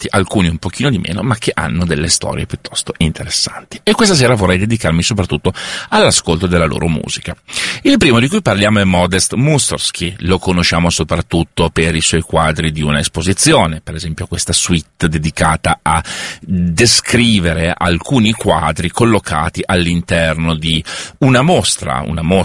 conosciuti, alcuni un pochino di meno, ma che hanno delle storie piuttosto interessanti. E questa sera vorrei dedicarmi soprattutto all'ascolto della loro musica. Il primo di cui parliamo è Modest Mussorgsky. Lo conosciamo soprattutto per i suoi quadri di una esposizione, per esempio questa suite dedicata a descrivere alcuni quadri collocati all'interno di una mostra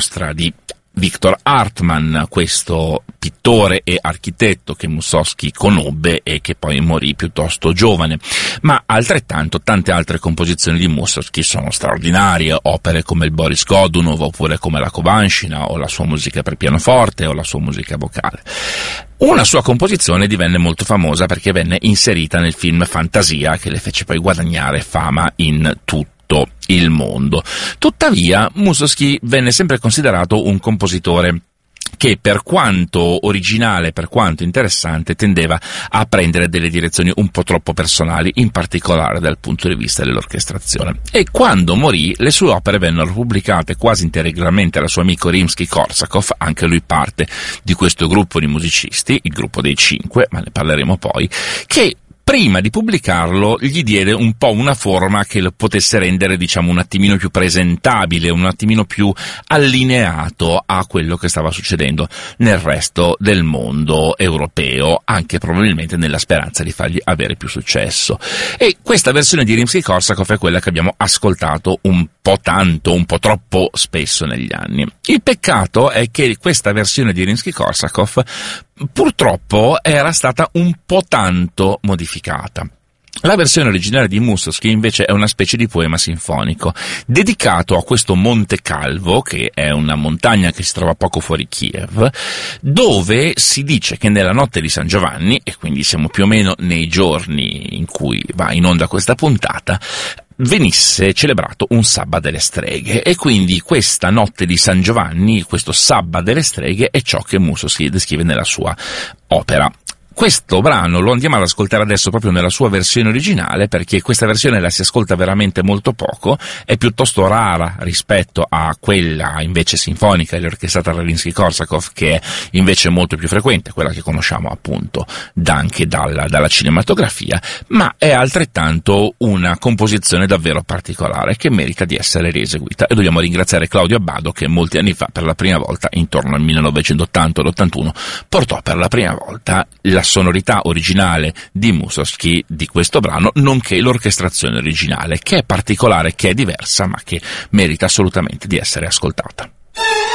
di Victor Hartmann, questo pittore e architetto che Mussorgsky conobbe e che poi morì piuttosto giovane, ma altrettanto tante altre composizioni di Mussorgsky sono straordinarie, opere come il Boris Godunov, oppure come la Kovanshina, o la sua musica per pianoforte, o la sua musica vocale. Una sua composizione divenne molto famosa perché venne inserita nel film Fantasia, che le fece poi guadagnare fama in tutto il mondo. Tuttavia, Mussorgsky venne sempre considerato un compositore che, per quanto originale, per quanto interessante, tendeva a prendere delle direzioni un po' troppo personali, in particolare dal punto di vista dell'orchestrazione. E quando morì, le sue opere vennero pubblicate quasi integralmente dal suo amico Rimsky-Korsakov, anche lui parte di questo gruppo di musicisti, il gruppo dei Cinque, ma ne parleremo poi, che prima di pubblicarlo gli diede un po' una forma che lo potesse rendere, diciamo, un attimino più presentabile, un attimino più allineato a quello che stava succedendo nel resto del mondo europeo, anche probabilmente nella speranza di fargli avere più successo. E questa versione di Rimsky-Korsakov è quella che abbiamo ascoltato un po' troppo spesso negli anni. Il peccato è che questa versione di Rimsky-Korsakov purtroppo era stata un po' tanto modificata. La versione originale di Mussorgsky invece è una specie di poema sinfonico dedicato a questo Monte Calvo, che è una montagna che si trova poco fuori Kiev, dove si dice che nella notte di San Giovanni, e quindi siamo più o meno nei giorni in cui va in onda questa puntata, venisse celebrato un Sabba delle streghe, e quindi questa notte di San Giovanni, questo Sabba delle streghe, è ciò che Mussorgsky descrive nella sua opera. Questo brano lo andiamo ad ascoltare adesso proprio nella sua versione originale, perché questa versione la si ascolta veramente molto poco, è piuttosto rara rispetto a quella invece sinfonica e orchestrata da Rimsky-Korsakov, che è invece molto più frequente, quella che conosciamo appunto anche dalla cinematografia, ma è altrettanto una composizione davvero particolare che merita di essere rieseguita, e dobbiamo ringraziare Claudio Abbado, che molti anni fa, per la prima volta, intorno al 1980-81, portò per la prima volta la sonorità originale di Mussorgsky di questo brano, nonché l'orchestrazione originale, che è particolare, che è diversa, ma che merita assolutamente di essere ascoltata.